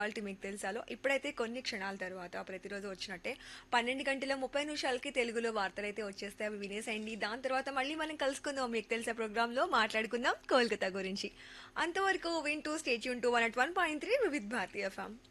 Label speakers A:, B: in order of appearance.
A: Quality మీకు తెలుసాలో ఇప్పుడైతే కొన్ని క్షణాల తర్వాత ప్రతిరోజు వచ్చినట్టే 12 గంటల 30 నిమిషాలకి తెలుగులో వార్తలైతే వచ్చేస్తాయి. అవి వినేసేయండి. దాని తర్వాత మళ్ళీ మనం కలుసుకుందాం మీకు తెలుసా ప్రోగ్రాంలో మాట్లాడుకుందాం కోల్కతా గురించి. అంతవరకు వింటూ stay tune to 101.3 Vividh Bharatiya FM.